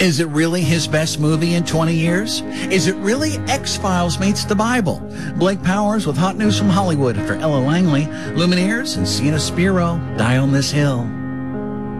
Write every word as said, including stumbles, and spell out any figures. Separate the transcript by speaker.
Speaker 1: Is it really his best movie in twenty years? Is it really X-Files meets the Bible? Blake Powers with hot news from Hollywood for Ella Langley, Lumineers, and Sienna Spiro. Die on this hill.